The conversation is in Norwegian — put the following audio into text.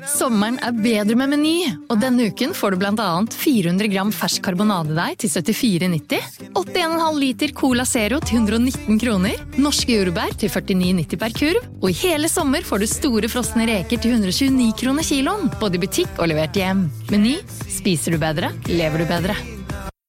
Sommeren bedre med Meny, og denne uken får du blant annet 400 gram fersk karbonadedeig til 74,90, 81,5 liter Cola Zero til 119 kroner, norske jordbær til 49,90 per kurv, og i hele sommer får du store frosne reker til 129 kroner kiloen, både i butikk og levert hjem. Meny, spiser du bedre, lever du bedre.